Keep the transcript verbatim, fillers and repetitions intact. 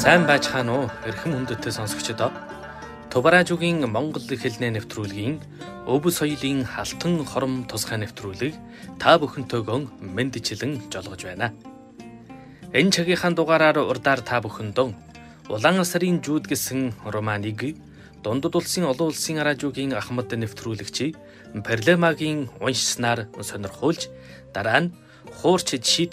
Сайн байцгаана уу эрхэм хүндэтгэл сонсогчдоо. Тубаражуугийн Монгол хэлний нэвтрүүлгийн өв соёлын халтан хором тусгай нэвтрүүлэг та бүхэнтэйгөө мэндчилэн жолгож байна. Энэ цагийнхаа дугаараар урдаар та бүхэндөө Улаан сарын жууд гэсэн романыг Дундад улсын олон улсын радиогийн ахмад нэвтрүүлэгч Перлемагийн уншснаар сонирхуулж дараа нь хуурч